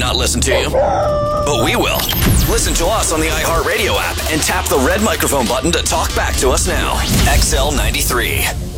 not listen to you, but we will. Listen to us on the iHeartRadio app and tap the red microphone button to talk back to us now. XL93.